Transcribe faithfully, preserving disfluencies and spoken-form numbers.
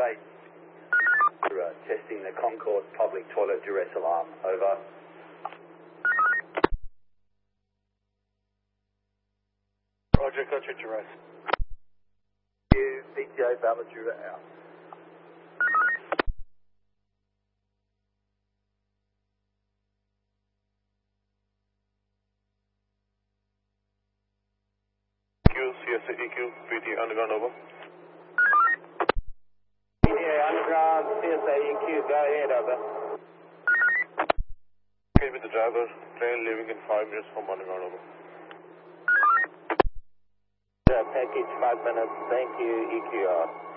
eight. We're uh, testing the Concourse public toilet duress alarm. Over. Roger, got your duress. You, B T A Balladura out. Q, C S A E Q, P T Underground, over. P T A Underground, C S A E Q, go ahead, over. Okay, with the driver, train leaving in five minutes from Underground, over. Package five minutes, thank you, E Q R.